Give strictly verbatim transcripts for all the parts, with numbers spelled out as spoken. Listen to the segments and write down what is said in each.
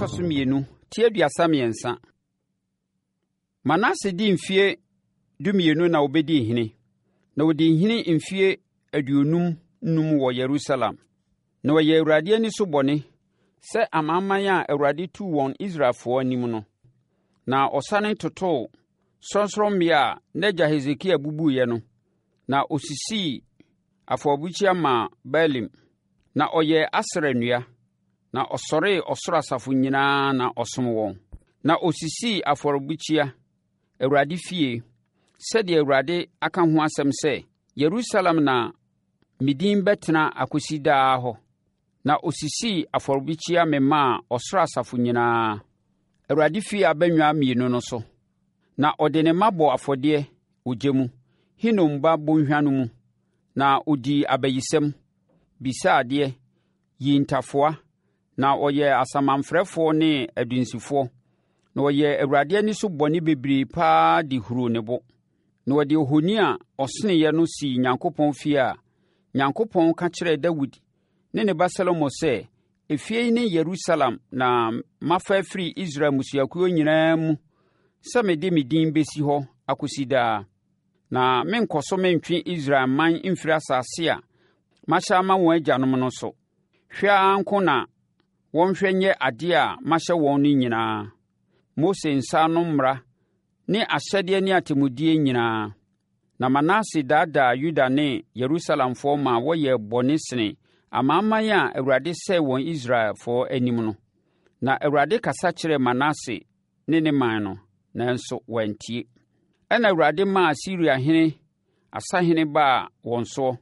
ɛtɔ so mmienu tie aduasa mmiɛnsa. Manase di mfie dumienu na obedi hene, na odi hene mfie aduonum num wɔ Yerusalem. Na wɔyɛ Awurade ani so bɔne sɛ amanaman a Awurade tu wɔn Israelfoɔ anim no. Na ɔsane totoo sorɔnsorɔmmea a n'agya Hesekia bubuiɛ no, na osisii afɔrebukyia maa Baalim, na ɔyɛɛ Asera nnua, na ɔsɔree ɔsoro asafo nyinaa na ɔsom wɔn. Na osisii afɔrebukyia Awurade fie, sɛdeɛ Awurade aka ho asɛm sɛ, Yerusalem na me din bɛtena akɔsi daa hɔ. Na osisii afɔrebukyia memaa ɔsoro asafo nyinaa Awurade fie abannwa mmienu no so. Na ɔde ne mma bɔ afɔdeɛ ogya mu, Hinom ba bɔnhwa no mu. Na ɔdii abayisɛm, bisaa adeɛ, yii ntafoa, na ɔyɛɛ asamanfrɛfoɔ ne adunsifoɔ. Na ɔyɛɛ Awurade ani so bɔne bebree paa de huruu ne bo. Na ɔde ohoni a ɔseneeɛ no sii Onyankopɔn fie a Onyankopɔn ka kyerɛɛ Dawid ne ne ba Salomo sɛ, efie yi ne Yerusalem na mafa afiri Israel mmusuakuo nyinaa mu sɛ mede me din bɛsi hɔ akɔsi daa. Na menkɔ so mentwe Israel man mfiri asase a mahyɛ ama wɔn agyanom no so. Hwɛ ara nko na wɔnhwɛ nyɛ adeɛ a mahyɛ wɔn no nyinaa, Mose nsa ano mmara ne ahyɛdeɛ ne atemmudeɛ nyinaa. Na Manase daadaa Yuda ne Yerusalemfoɔ ma wɔyɛɛ bɔne sene amanaman a Awurade sɛee wɔn Israelfoɔ anim no. Na Awurade kasa kyerɛɛ Manase ne ne man no, nanso wɔantie. Ɛna Awurade maa Asiriahene asahene baa wɔn soɔ,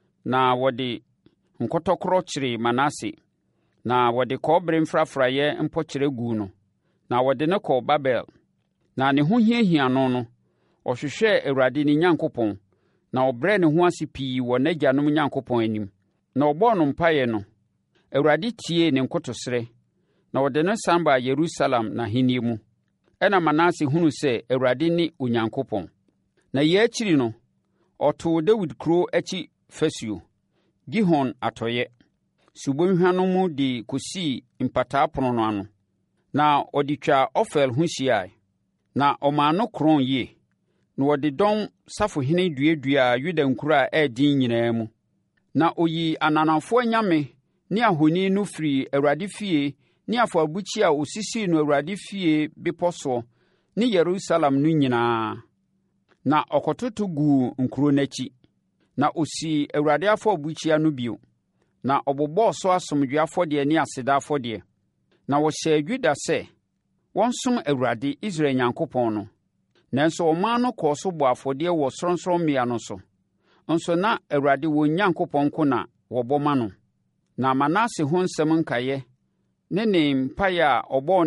na wɔde nkɔtɔkorɔ kyeree Manase, na wɔde kɔbere mfrafraeɛ mpɔkyerɛ guu no, na wɔde no kɔɔ Babel. Na ne ho hiahia no no, ɔhwehwɛɛ Awurade ne Nyankopɔn, na ɔbrɛɛ ne ho ase pii wɔ n'agyanom Nyankopɔn anim. Na ɔbɔɔ no mpaeɛ no, Awurade tiee ne nkotosrɛ, na ɔde no san baa Yerusalem n'ahennie mu. Ɛna Manase hunuu sɛ Awurade ne Onyankopɔn. Na yei akyiri no, ɔtoo Dawid kuro akyi fasuo, Gihon atɔeɛ, subɔnhwa no mu de kɔsii Mpataa Ɛpono no ano. Na ɔde twaa Ofel ho hyiaeɛ, na ɔmaa no korɔn yie. Na wɔde dɔm safohene duaduaa Yuda nkuro a ɛyɛ nyinaa mu. Na ɔyii ananafoɔ anyame ne ahoni no firi Awurade fie ne afɔrebukyia a osisii no Awurade fie bepɔ soɔ ne Yerusalem no nyinaa. Na ɔkɔtoto guu nkuro n'akyi. Na osii Awurade afɔrebukyia no bio. Na ɔbobɔɔ so asomdwoeɛ afɔdeɛ ne aseda afɔdeɛ. Na wɔhyɛɛ Yuda sɛ wɔnsom Awurade Israel Nyankopɔn no. Nanso ɔman no kɔɔ so bɔ afɔdeɛ wɔ sorɔnsorɔmmea no so. Nso na Awurade wɔn Nyankopɔn ko na wɔbɔ ma no. Na Manase ho nsɛm nkaeɛ ne ne mpaeɛ a ɔbɔɔ